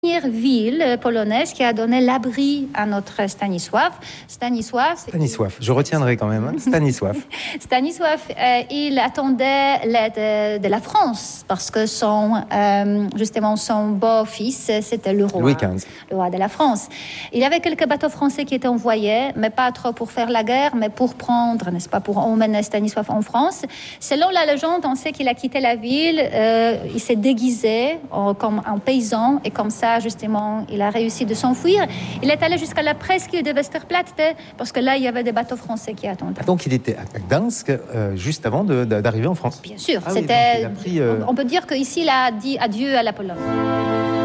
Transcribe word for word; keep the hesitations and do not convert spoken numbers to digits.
Première ville polonaise qui a donné l'abri à notre Stanisław. Stanisław, Stanisław, je retiendrai quand même, hein. Stanisław. Stanisław, euh, il attendait l'aide de la France parce que son, euh, justement, son beau-fils, c'était le roi, Louis quinze. le roi de la France. Il y avait quelques bateaux français qui étaient envoyés, mais pas trop pour faire la guerre, mais pour prendre, n'est-ce pas, pour emmener Stanisław en France. Selon la légende, on sait qu'il a quitté la ville, euh, il s'est déguisé en, comme un paysan et comme ça, justement, il a réussi de s'enfuir. Il est allé jusqu'à la presqu'île de Westerplatte parce que là, il y avait des bateaux français qui attendaient. Donc, il était à Gdansk euh, juste avant de, de, d'arriver en France. Bien sûr, Ah oui, c'était. donc il a pris, euh... On peut dire qu'ici, il a dit adieu à la Pologne.